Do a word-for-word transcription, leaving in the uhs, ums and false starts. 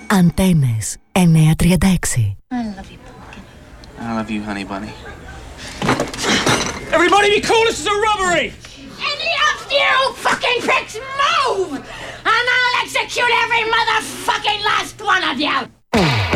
Αντένες εννιακόσια τριάντα έξι. I love you, pumpkin. I love you, honey bunny. Everybody be cool, this is a robbery! Any of you fucking pricks move! And I'll execute every motherfucking last one of you!